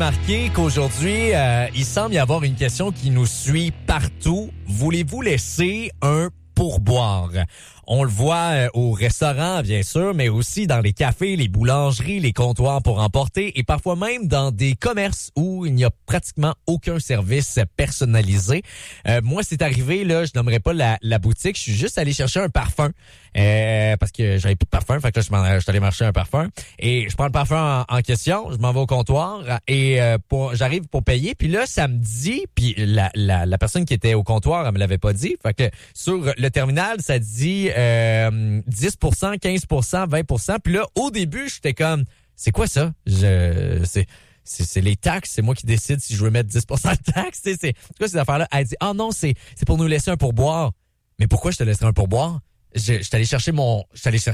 Remarquez qu'aujourd'hui, il semble y avoir une question qui nous suit partout. Voulez-vous laisser un pourboire? On le voit au restaurant, bien sûr, mais aussi dans les cafés, les boulangeries, les comptoirs pour emporter et parfois même dans des commerces où il n'y a pratiquement aucun service personnalisé. Moi, c'est arrivé, là, je nommerai pas la boutique, je suis juste allé chercher un parfum parce que j'avais plus de parfum, fait que là, je suis allé marcher un parfum et je prends le parfum en question, je m'en vais au comptoir et j'arrive pour payer, puis là, ça me dit, puis la personne qui était au comptoir, elle me l'avait pas dit, fait que sur le terminal, ça dit 10%, 15%, 20%. Puis là, au début, j'étais comme, c'est quoi ça? C'est les taxes, c'est moi qui décide si je veux mettre 10% de taxes. C'est quoi ces affaires-là? Elle dit, non, c'est pour nous laisser un pourboire. Mais pourquoi je te laisserais un pourboire? Je suis allé chercher mon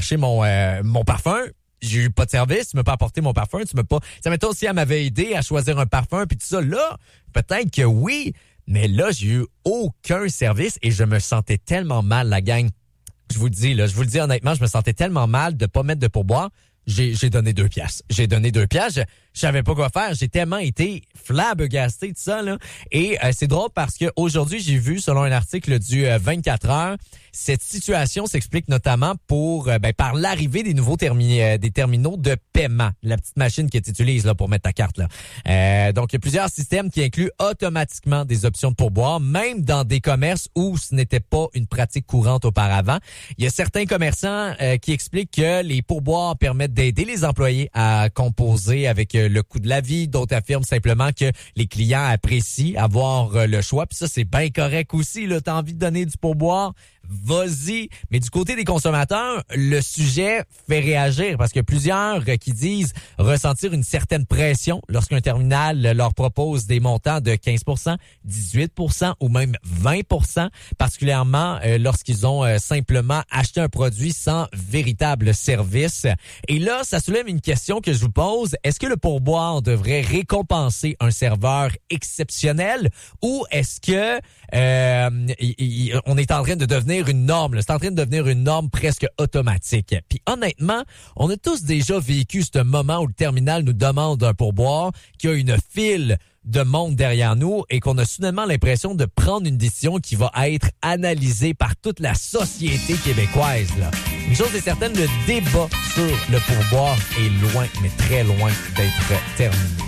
parfum. J'ai eu pas de service, tu m'as pas apporté mon parfum, tu m'as pas. Ça mettons si elle m'avait aidé à choisir un parfum puis tout ça, là, peut-être que oui. Mais là, j'ai eu aucun service et je me sentais tellement mal, la gang. Je vous le dis honnêtement, je me sentais tellement mal de pas mettre de pourboire. J'ai donné 2 piastres. J'ai donné 2 piastres. Je savais pas quoi faire. J'ai tellement été flabbergasté de ça, là. Et c'est drôle parce que aujourd'hui, j'ai vu, selon un article du 24 heures, cette situation s'explique notamment par l'arrivée des nouveaux des terminaux de paiement. La petite machine que tu utilises là, pour mettre ta carte, là. Donc, il y a plusieurs systèmes qui incluent automatiquement des options de pourboire, même dans des commerces où ce n'était pas une pratique courante auparavant. Il y a certains commerçants qui expliquent que les pourboires permettent d'aider les employés à composer avec le coût de la vie. D'autres affirment simplement que les clients apprécient avoir le choix. Puis ça, c'est bien correct aussi. Là, t'as envie de donner du pourboire, vas-y. Mais du côté des consommateurs, le sujet fait réagir parce que plusieurs qui disent ressentir une certaine pression lorsqu'un terminal leur propose des montants de 15%, 18% ou même 20%, particulièrement lorsqu'ils ont simplement acheté un produit sans véritable service. Et là, ça soulève une question que je vous pose. Est-ce que le pourboire devrait récompenser un serveur exceptionnel ou est-ce que on est en train de devenir une norme, là. C'est en train de devenir une norme presque automatique. Puis honnêtement, on a tous déjà vécu ce moment où le terminal nous demande un pourboire, qu'il y a une file de monde derrière nous et qu'on a soudainement l'impression de prendre une décision qui va être analysée par toute la société québécoise, là. Une chose est certaine, le débat sur le pourboire est loin, mais très loin d'être terminé.